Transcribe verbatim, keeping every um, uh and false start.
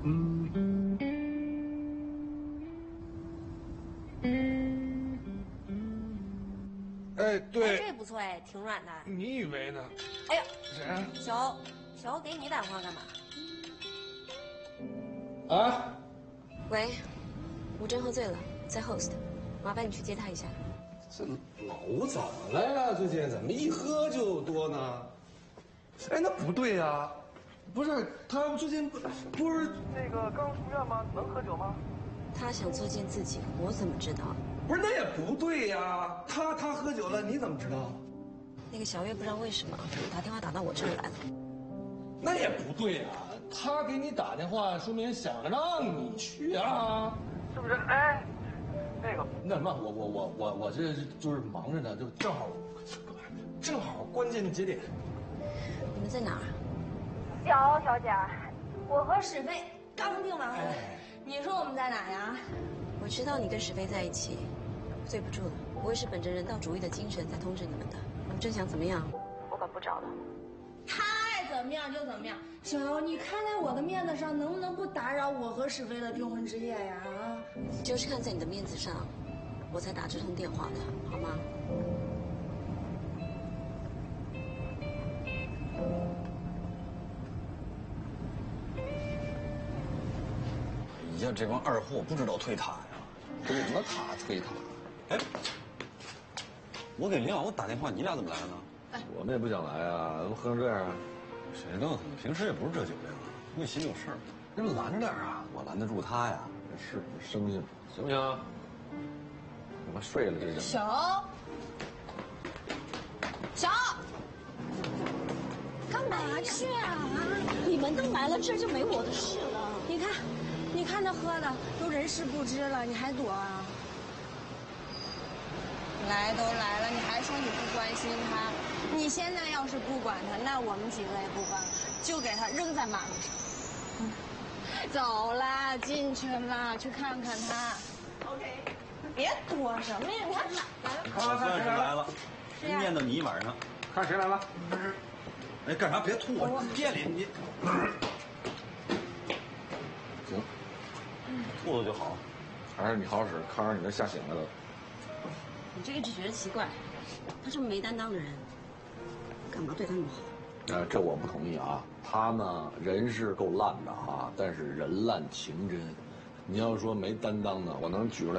嗯。哎，对， 这不错哎，挺软的。 你以为呢？ 哎呀， 谁啊？ 小欧，小欧给你打电话干嘛？ 啊？ 喂，吴真喝醉了，在 host， 麻烦你去接他一下。 这老怎么了呀？最近怎么一喝就多呢？ 哎，那不对呀，不是他最近不不是那个刚出院吗？能喝酒吗？ 他想作践自己，我怎么知道？ 不是，那也不对呀。他他喝酒了，你怎么知道？ 那个小月不知道为什么打电话打到我这儿来了。 那也不对呀，他给你打电话，说明想让你去啊，是不是？哎，那个那什么，我我我我我这就是忙着呢，就正好正好关键节点。 你们在哪儿？ 小小姐，我和史飞刚订完婚，你说我们在哪呀？ 我知道你跟史飞在一起，对不住了，我也是本着人道主义的精神才通知你们的。你们真想怎么样，我管不着了。 他爱怎么样就怎么样。小姚，你看在我的面子上，能不能不打扰我和史飞的订婚之夜呀？啊， 就是看在你的面子上，我才打这通电话的，好吗？ 呀，这帮二货不知道推塔呀！ 怎么塔推塔？ 哎，我给林敖打电话，你俩怎么来了呢？ 哎，我们也不想来啊，怎么喝成这样啊？ 谁更喝？平时也不是这酒量啊，为媳妇有事儿。 那拦点啊！ 我拦得住他呀。 是，生性，行不行？他妈睡了这人。 小小， 干嘛去啊？你们都来了，这就没我的事了。 你看，你看他喝的都人事不知了，你还躲啊？来都来了，你还说你不关心他？你现在要是不管他，那我们几个也不管了，就给他扔在马路上。嗯，走啦，进去啦，去看看他。OK， 别躲什么呀？你看来了， 小算是来了，念叨你一晚上。 看谁来了？ 哎，干啥？别吐啊！店里你。 行， 吐了就好。 还是你好使，看着你都吓醒来了。 你这个就觉得奇怪，他这么没担当的人，干嘛对他那么好？ 呃，这我不同意啊。他呢，人是够烂的啊，但是人烂情真。你要说没担当的，我能举出来。